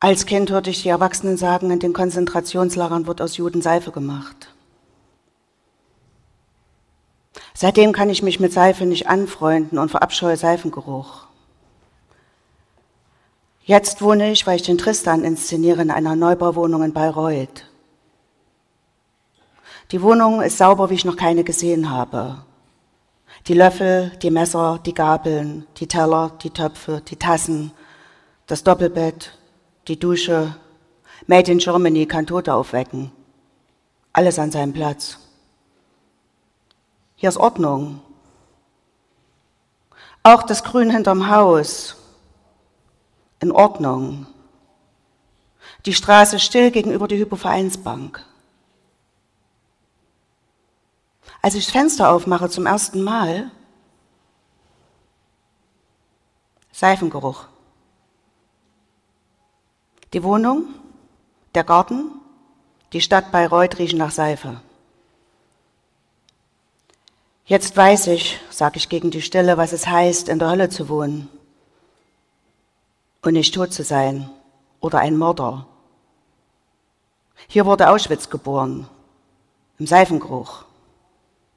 Als Kind hörte ich die Erwachsenen sagen, in den Konzentrationslagern wird aus Juden Seife gemacht. Seitdem kann ich mich mit Seife nicht anfreunden und verabscheue Seifengeruch. Jetzt wohne ich, weil ich den Tristan inszeniere, in einer Neubauwohnung in Bayreuth. Die Wohnung ist sauber, wie ich noch keine gesehen habe. Die Löffel, die Messer, die Gabeln, die Teller, die Töpfe, die Tassen, das Doppelbett, die Dusche. Made in Germany kann Tote aufwecken. Alles an seinem Platz. Hier ist Ordnung. Auch das Grün hinterm Haus. In Ordnung. Die Straße still gegenüber die Hypovereinsbank. Als ich das Fenster aufmache zum ersten Mal, Seifengeruch. Die Wohnung, der Garten, die Stadt Bayreuth riechen nach Seife. Jetzt weiß ich, sage ich gegen die Stille, was es heißt, in der Hölle zu wohnen und nicht tot zu sein oder ein Mörder. Hier wurde Auschwitz geboren, im Seifengeruch.